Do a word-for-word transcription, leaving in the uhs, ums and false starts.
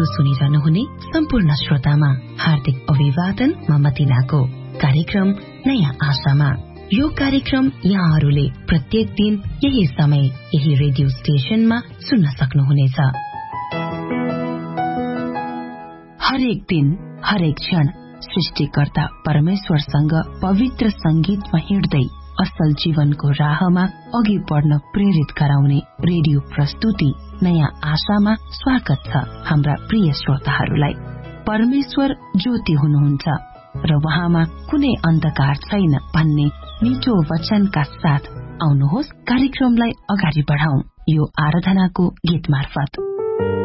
सुनिरहनुहुने सम्पूर्ण श्रोतामा हार्दिक अभिवादन म मतिनाको। कार्यक्रम नयाँ आशामा यो कार्यक्रम यहाँहरूले प्रत्येक दिन यही समय यही रेडियो स्टेशनमा सुन्न सक्नुहुनेछ। हरेक दिन हरेक क्षण सृष्टिकर्ता परमेश्वरसँग पवित्र संगीतमा हिँड्दै असल जीवनको राहमा अघि बढ्न प्रेरित गराउने रेडियो प्रस्तुति नयाँ आशामा स्वागत छ। हाम्रा प्रिय श्रोताहरूलाई परमेश्वर ज्योति हुनुहुन्छ र वहाँमा कुनै अन्धकार छैन भन्ने मिठो वचनका साथ आउनुहोस् कार्यक्रमलाई अगाडि बढाउँ यो आराधनाको गीत मार्फत।